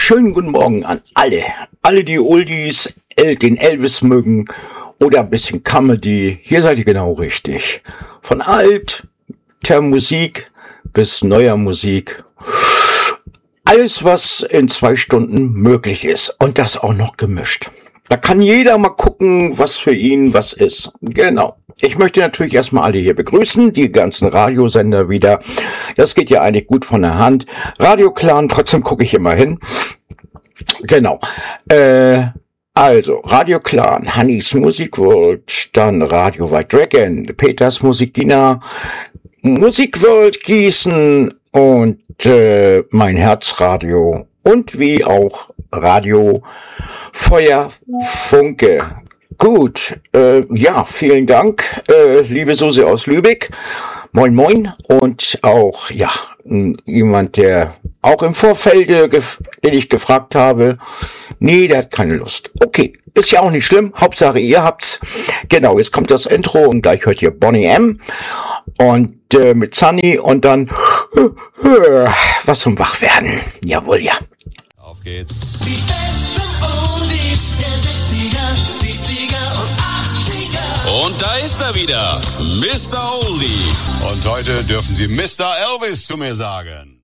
schönen guten Morgen an alle die Oldies, den Elvis mögen oder ein bisschen Comedy. Hier seid ihr genau richtig. Von alter Musik bis neuer Musik. Alles, was in 2 Stunden möglich ist und das auch noch gemischt. Da kann jeder mal gucken, was für ihn was ist. Genau. Ich möchte natürlich erstmal alle hier begrüßen, die ganzen Radiosender wieder. Das geht ja eigentlich gut von der Hand. Radio Clan, trotzdem gucke ich immer hin. Genau. Also, Radio Clan, Hannis Musikworld, dann Radio White Dragon, Peters Musikdiener, Musikworld Gießen und mein Herzradio und wie auch Radio Feuer Funke. Gut, ja, vielen Dank, liebe Susi aus Lübeck. Moin, moin. Und auch, ja, jemand, der auch im Vorfeld, den ich gefragt habe, nee, der hat keine Lust. Okay, ist ja auch nicht schlimm. Hauptsache, ihr habt's. Genau, jetzt kommt das Intro und gleich hört ihr Boney M. Und mit Sunny und dann was zum Wachwerden. Jawohl, ja. Auf geht's. Die besten Oldies der 60er, 70er und 80er. Und da ist er wieder, Mr. Oldie. Und heute dürfen Sie Mr. Elvis zu mir sagen.